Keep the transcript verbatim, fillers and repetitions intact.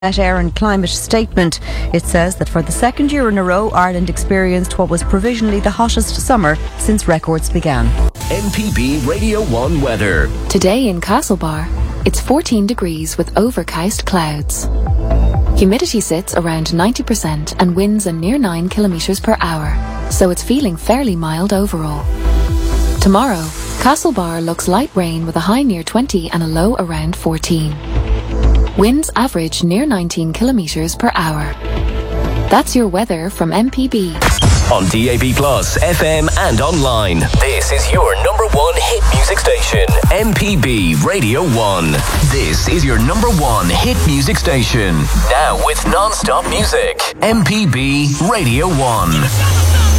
Air and Climate Statement. It says that for the second year in a row, Ireland experienced what was provisionally the hottest summer since records began. M P B Radio one weather. Today in Castlebar, it's fourteen degrees with overcast clouds. Humidity sits around ninety percent and winds a near nine kilometres per hour, so it's feeling fairly mild overall. Tomorrow, Castlebar looks light rain with a high near twenty and a low around fourteen. Winds average near nineteen kilometres per hour. That's your weather from M P B. On D A B Plus, F M and online. This is your number one hit music station. M P B Radio one. This is your number one hit music station. Now with non-stop music. M P B Radio one.